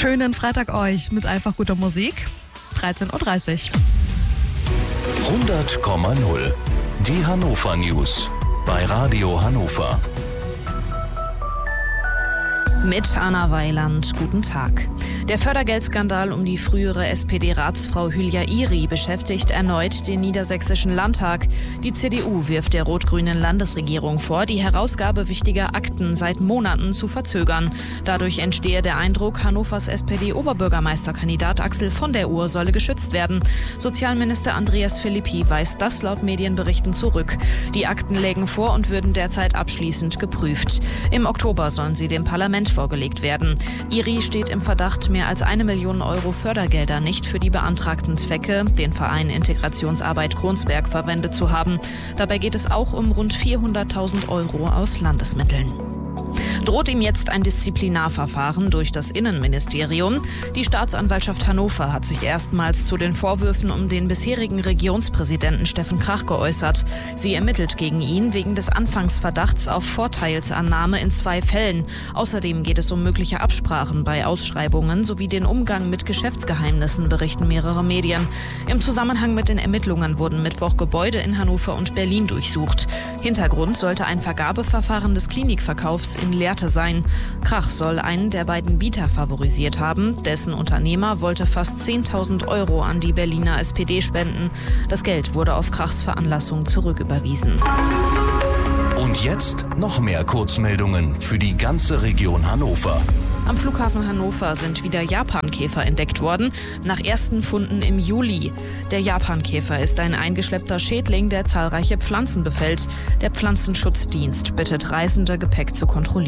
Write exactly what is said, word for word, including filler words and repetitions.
Schönen Freitag euch mit einfach guter Musik. dreizehn Uhr dreißig. hundert Komma null. Die Hannover News bei Radio Hannover. Mit Anna Weiland, guten Tag. Der Fördergeldskandal um die frühere S P D-Ratsfrau Hülya Iri beschäftigt erneut den Niedersächsischen Landtag. Die C D U wirft der rot-grünen Landesregierung vor, die Herausgabe wichtiger Akten seit Monaten zu verzögern. Dadurch entstehe der Eindruck, Hannovers S P D-Oberbürgermeisterkandidat Axel von der Uhr solle geschützt werden. Sozialminister Andreas Philippi weist das laut Medienberichten zurück. Die Akten lägen vor und würden derzeit abschließend geprüft. Im Oktober sollen sie dem Parlament vorgelegt werden. Iri steht im Verdacht, mehr als eine Million Euro Fördergelder nicht für die beantragten Zwecke, den Verein Integrationsarbeit Kronsberg, verwendet zu haben. Dabei geht es auch um rund vierhunderttausend Euro aus Landesmitteln. Droht ihm jetzt ein Disziplinarverfahren durch das Innenministerium? Die Staatsanwaltschaft Hannover hat sich erstmals zu den Vorwürfen um den bisherigen Regionspräsidenten Steffen Krach geäußert. Sie ermittelt gegen ihn wegen des Anfangsverdachts auf Vorteilsannahme in zwei Fällen. Außerdem geht es um mögliche Absprachen bei Ausschreibungen sowie den Umgang mit Geschäftsgeheimnissen, berichten mehrere Medien. Im Zusammenhang mit den Ermittlungen wurden Mittwoch Gebäude in Hannover und Berlin durchsucht. Hintergrund sollte ein Vergabeverfahren des Klinikverkaufs in Lehrte sein. Krach soll einen der beiden Bieter favorisiert haben. Dessen Unternehmer wollte fast zehntausend Euro an die Berliner S P D spenden. Das Geld wurde auf Krachs Veranlassung zurücküberwiesen. Und jetzt noch mehr Kurzmeldungen für die ganze Region Hannover. Am Flughafen Hannover sind wieder Japankäfer entdeckt worden, nach ersten Funden im Juli. Der Japankäfer ist ein eingeschleppter Schädling, der zahlreiche Pflanzen befällt. Der Pflanzenschutzdienst bittet Reisende, Gepäck zu kontrollieren.